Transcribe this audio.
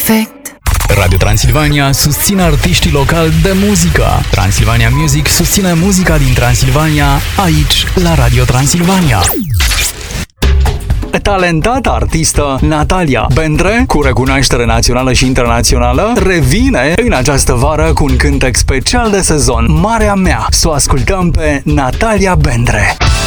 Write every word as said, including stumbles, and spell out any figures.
Perfect. Radio Transilvania susține artiștii locali de muzică. Transilvania Music susține muzica din Transilvania, aici, la Radio Transilvania. Talentata artistă Natalia Bendre, cu recunoaștere națională și internațională, revine în această vară cu un cântec special de sezon, Marea Mea. Să o ascultăm pe Natalia Bendre.